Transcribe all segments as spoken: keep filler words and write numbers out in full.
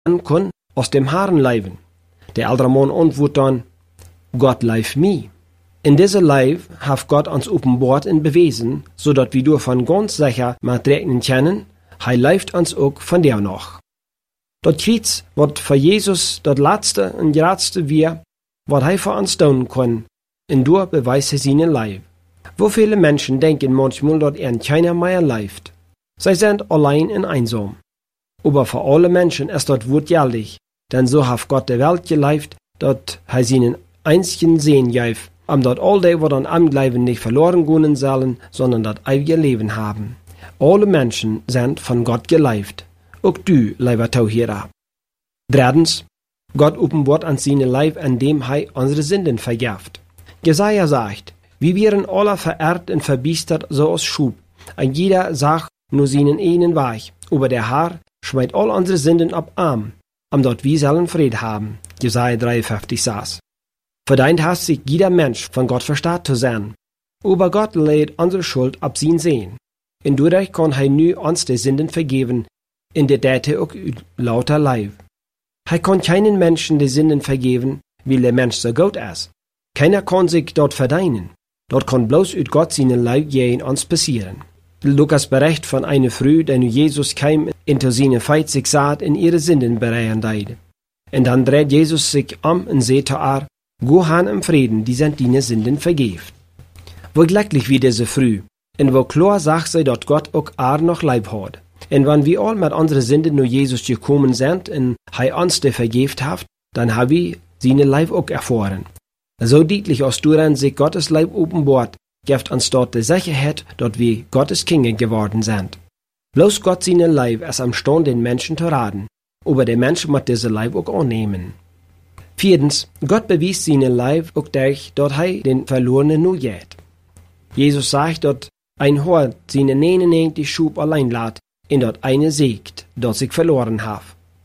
kann aus dem Haaren leiben. Der ältere Mann antwortet dann, Gott leif mi. In dieser Leib hat Gott uns offenbart und bewiesen, so dass wir davon ganz sicher mit rechnen können, er leift uns auch von der noch. Das Kreuz wird für Jesus das letzte und letzte wir, was er für uns tun kann, und durch beweist er seinen Leib. Wo viele Menschen denken manchmal, dass er keiner mehr leift. Sie sind allein und einsam. Aber für alle Menschen ist das Wort gültig, denn so hat Gott der Welt geleift, dass er seinen einzigen Sehen gab, um dass all die, was an am Glauben nicht verloren gehen sollen, sondern das ewige Leben haben. Alle Menschen sind von Gott geleift. Auch du, lieber Zuhörer. Drittens, Gott offenbart an seine Leib, an dem er unsere Sünden vergibt. Jesaja sagt, wir wären alle verehrt und verbiestert, so aus Schub. Und jeder sagt nur seinen einen Weg. Aber der Herr schmeißt all unsere Sünden ab Arm, um dort wir sollen Frieden haben. Jesaja dreiundfünfzig saß. Verdient hat sich jeder Mensch von Gott verstaat zu sein. Aber Gott lädt unsere Schuld ab sein Sehen. Und dadurch kann er nu uns die Sünden vergeben, in der Date auch lauter Leib. Er kann keinen Menschen die Sünden vergeben, weil der Mensch so gut ist. Keiner kann sich dort verdienen. Dort kann bloß ut Gott seinen Leib gehen uns passieren. Lukas berichtet von einer Frau, die nu Jesus kam, into seine Feit sich saat in ihre Sünden bereien deide. Und dann dreht Jesus sich um und sagt zu ihr, Geh han im Frieden, die sind deine Sünden vergebt. Wo glücklich wie diese Früh, und wo klar sagt sie, dass Gott auch er noch Leib hat. Und wenn wir all mit unseren Sünden nur Jesus gekommen sind und er uns die vergebt hat, dann haben wir seine Leib auch erfahren. So deutlich aus duran sich Gottes Leib offenbart, gibt uns dort die Sicherheit, dass wir Gottes Kinder geworden sind. Bloß Gott seine Leib ist am Stand, den Menschen zu raten, aber der Mensch muss diese Leib auch annehmen. Viertens, Gott bewies seine Leib auch dadurch, dass er den Verlorenen nur geht. Jesus sagt, dass ein Hort seine neunundneunzig Schub allein lässt, und dort eine siegt, das sich verloren hat.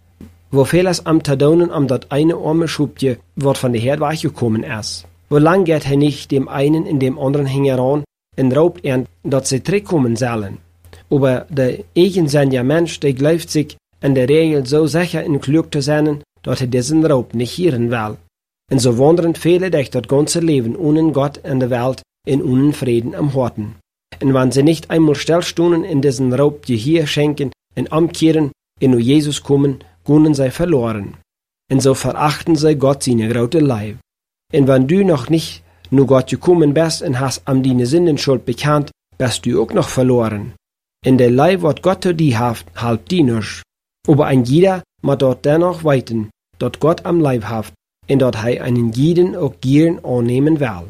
Wo viel es am Tadonen um das eine arme Schubje, wird von der Herd weggekommen ist. Wo lang geht er nicht dem einen in dem anderen hingeran und raubt er, dass sie zurückkommen sollen. Aber der eigensinniger Mensch, der glaubt sich in der Regel so sicher und klug zu sein, dass er diesen Raub nicht hören will. Und so wandern viele durch das ganze Leben ohne Gott in der Welt in ohne Frieden am Horten. Und wenn sie nicht einmal stillstunden in diesen Raub Gehör schenken und umkehren, in nur Jesus kommen, gehen sie verloren. Und so verachten sie Gott seine große Leib. Und wenn du noch nicht nur Gott gekommen bist und hast am deine Sündenschuld bekannt, bist du auch noch verloren. In der Leib, was Gott zu dir hat, halb die nicht. Aber ein jeder muss dort dennoch weiten, dort Gott am Leib hat, und dort er einen jeden auch gern annehmen will.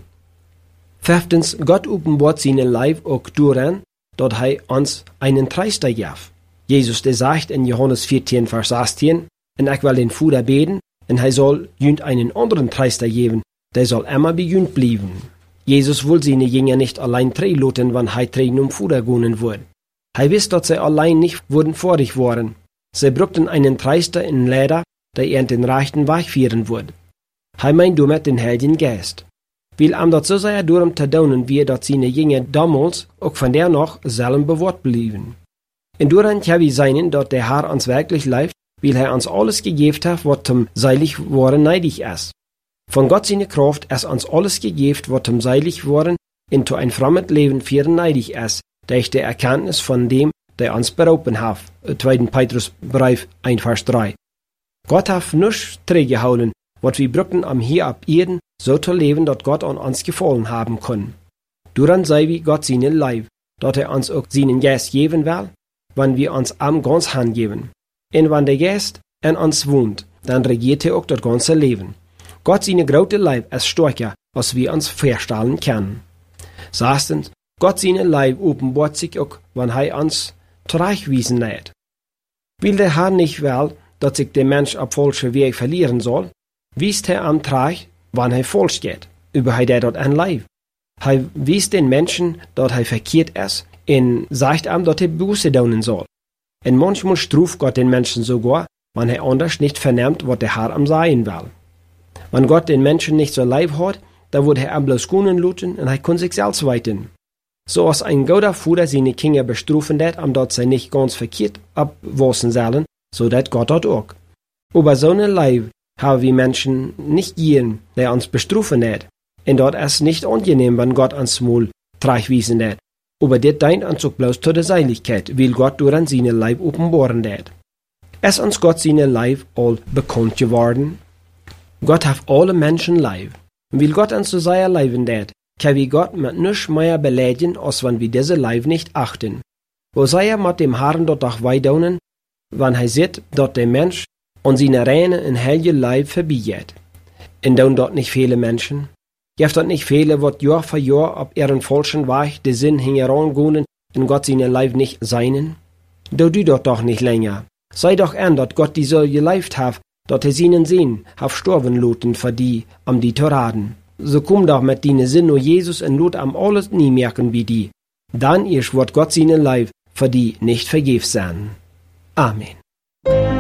Fünftens, Gott offenbart seinen Leib auch daran, dort er uns einen Tröster gibt. Jesus, der sagt in Johannes vierzehn, Vers achtzehn, und ich will den Vater beten, und er soll jünd einen anderen Tröster geben, der soll immer bei jünd bleiben. Jesus will seine Jünger nicht allein treiloten, wenn er trägen um Vater gehen wird. Er wisst, dass sie allein nicht wurden vorig waren. Sie brauchten einen Tröster in Leder, der ihn den rechten Weg führen würde. Er meint damit den Heiligen Geist. Weil ihm das so sehr darum zu tun, wie dass seine Jünger damals auch von der noch selben bewahrt blieben. Und daran kann wir sein, dass der Herr uns wirklich leibt, weil er uns alles gegeben hat, was zum seilig worden neidig ist. Von Gott seine Kraft ist uns alles gegeben, was zum seilig worden into ein fremdes Leben führen neidig ist, durch die Erkenntnis von dem, der uns berauben hat. zweiter Petrusbrief eins, Vers drei. Gott hat nichts trägehauen, was wir brücken am hier ab Erden, so zu leben, dass Gott an uns gefallen haben kann. Daran sei wie Gott seinen Leib, dass er uns auch seinen Geist geben will, wenn wir uns am ganz Hand geben. Und wenn der Geist in uns wohnt, dann regiert er auch das ganze Leben. Gott seine große Leib ist stärker, als wir uns vorstellen können. Sechstens, Gott seine Leib offenbart sich auch, wenn er uns zurechtwiesen lässt. Weil der Herr nicht will, dass sich der Mensch auf falsche Weg verlieren soll, wiest er am Treich, wann er falsch geht, über er dort ein Leib. Er wiest den Menschen, dass er verkehrt ist, und sagt ihm, dass er Buße tun soll. Und manchmal struft Gott den Menschen sogar, wenn er anders nicht vernimmt, was der Herr am sagen will. Wenn Gott den Menschen nicht so Leib hat, dann wird er ihm bloß Kuhnen luten und er kann sich selbst weiten. So als ein guter Vater seine Kinder bestrufen hat, um dort sie nicht ganz verkehrt abwassen sollen, so dat Gott dort auch. Aber so eine Leib haben wir Menschen nicht gern, der uns bestrufen hat. Und dort ist nicht angenehm, wenn Gott ans Maul tragwiesen hat. Aber dit dient uns auch bloß zu der Seiligkeit, weil Gott durch an seine Leib offenbaren hat. Ist uns Gott seine Leib all bekannt geworden? Gott hat alle Menschen Leib. Und weil Gott uns zu seiner Leiben hat, kann wir Gott mit nichts mehr beleidigen, als wenn wir diese Leib nicht achten. Wo sei er mit dem Herrn dort auch weidonen, wenn er sieht, dort der Mensch und seine reine und heilige Leib vorbeigeht. Und dann dort nicht viele Menschen? Gibt dort nicht viele, wat Jahr für Jahr auf ihren falschen Weg den Sinn hingerangehen und Gott seine Leib nicht seinen? Do du dort doch nicht länger. Sei doch an, dort Gott die so geleift hat, dort er seinen Sinn haf storben loten für die, um die zu raden. So komm doch mit deine Sinn nur Jesus und lot am alles nie merken wie die. Dann erst wird Gott seine Leib für die nicht vergebs sein. Amen.